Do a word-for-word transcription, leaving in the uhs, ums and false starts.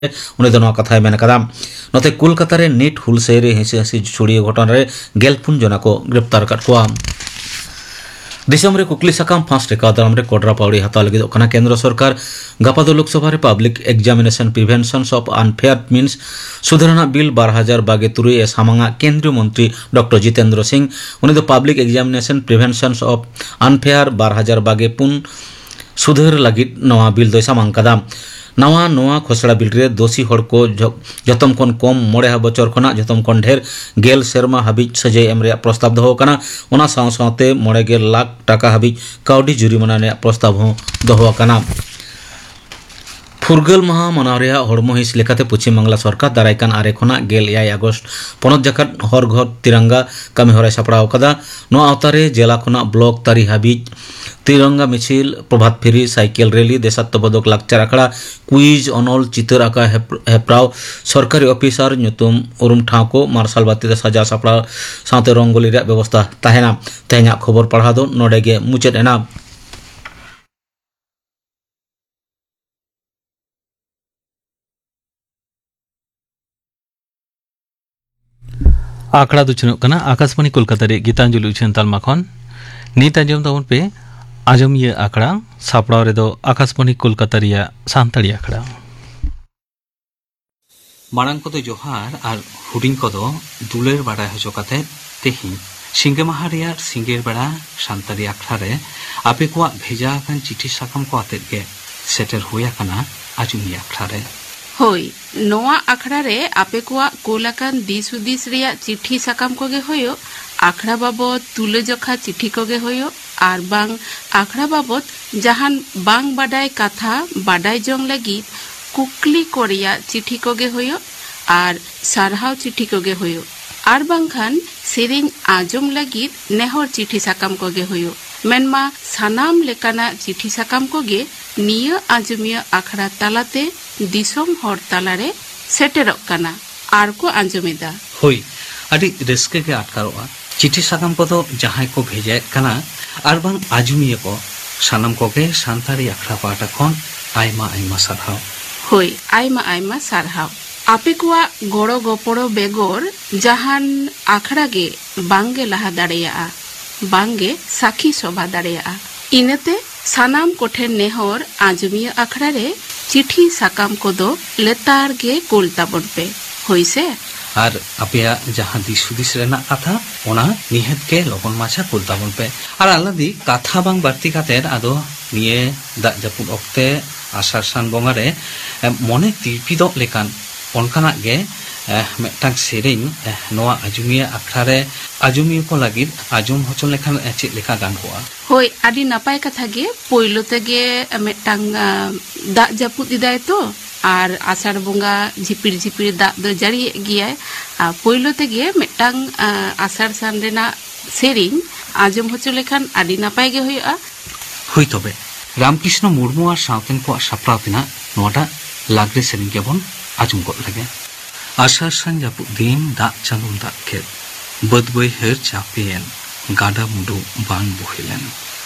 उन्हें दोनों कथा मेन कदा नोते कोलकाता रे नीट हुलसेरे हिंसी हंसी छुड़िए घटना रे गेलपुन जना को गिरफ्तार कर कोआ दिसम रे कुकली सकाम फांस टेका दाम रे कोडरा पावड़ी हता लगे कना केंद्र सरकार गपा दो लोकसभा रे public examination prevention of unfair means सुधारणा बिल बारह हजार बागे तुरुई ए सामांगा केंद्रीय मंत्री डॉक्टर जितेंद्र सिंह उन्हें दो public examination prevention of unfair बारह हजार बागे पुन सुधार लगी नवा बिल दो सामांग कदा नवा नवा खोसड़ा बिल रे दोषी हड़ को जतम कौन कम मोड़े बचर खना जतम कौन ढेर गेल सेरमा हाबिज सजाय एम रे प्रस्ताव दहो कना ओना साव सावते मोड़े गेल लाख टाका हाबिज काउडी जुरिमाना ने प्रस्ताव हो दहो कना फुरगल महा मनाव हड़मो हिस लेकाते पश्चिम बांगला सरकार दारायकान आरे खना गेल एयाय आगस्ट पनत जाकात हर घर तिरंगा कामी हराय सापड़ाव कदा नो आवतारे जिला खना ब्लॉक तारी हाबिज तिरंगा मिছিল प्रभात फेरी साइकेल रैली देशात्मबोधक लाकचार आखड़ा क्विज अनल चितर आका हेप्राव सरकारी ऑफिसर नुतुम उरुम ठाव को मार्शल बाती सजा सापड़ा साथे रंगोली रे व्यवस्था तहना तेहना खबर पढ़ा दो नोडेगे मुचेद एना आखड़ा दुचनो कना आकाशवाणी कोलकाता रे गीतांजलि उछन तालमा खन नीत आंजम ताबन पे आजम ये आखड़ा सापड़ाव रे दो आकाशवाणी कोलकाता रिया सानताड़ी आखड़ा मारांग को तो जोहार और हुडिंग को दो दुलेर बड़ा हजो कते तेही सिंगे माहा रिया सिंगेर बड़ा सानताड़ी आखड़ा रे आपे को भेजा कन चिठी साकम को आते गे सेटर होया कना आजम ये आखड़ा रे होय नोआ आखड़ा रे आपे को कोलाकान दिस उदिस रिया चिठी साकाम कोगे होयो आखड़ा बाबत तुले जखा चिठी कोगे होयो आर बांग आखड़ा बाबत जहान बांग बाडाय कथा बाडाय जोंग लगी कुकली कोरिया चिठी कोगे होयो आर सारहाव चिठी कोगे होयो आर बांखान सेरिंग आजम लगी नेहर चिठी साकाम कोगे होयो मेनमा सानाम लेकाना चिठी साकाम कोगे निया आजमिया आखड़ा तालाते दिसोम हर तालारे सेटेरक काना आर को आंजमेदा होय अडी रेस्के के आटकारोआ चिठी साकाम को तो जहां को भेजे कना आर बांग आजुमिया को सानाम को के सानताड़ी आखड़ा पाटा खन आयमा आयमा सारहाव होय आयमा आयमा सारहाव आपे को गोड़ो गोपड़ो बेगोर जहान आखड़ा गे बांगे लहा दाड़ेया बांगे साखी शोभा दाड़ेया इनते सानाम कोठे नेहर आजुमिया आखड़ा रे चिठी साकाम को दो लेतार गे कोलता बन पे होई से और आपया जहां दिसुदिस रेना कथा ओना निहत के लोगन माछा कुलताबन पे और आलादी कथा बांग बार्ती कातेर आदो निये दा जपुद ओक्ते आसार सान बंगा रे मने तिरपिदो लेकान ओनकाना गे मेटांग सेरिंग नोआ आजुमिया आखड़ा रे आजुमिया को लागिद आजुम होचन लेखान चेक लेखा गान होआ होय आदि नापाय कथा गे पोइलो तेगे मेटांग दा जपुद इदाय तो आर आषाढ़ बंगा झिपिर झिपिर दाग दो जारी गियाय आ पोइलो तेगे मेटांग आषाढ़ सान रेना सेरिंग आजम होचो लेखान आदि नापाय गे होयआ होय तबे रामकृष्ण मुर्मू आर सावतेन को साप्राव तिना नोटा लागरे सेरिंग गेबन आजम को लगे आषाढ़ सान जापु दिन दाग चालुन दाग खेत बद बैहर चापेन गाडा मुडु बान बोहेलेन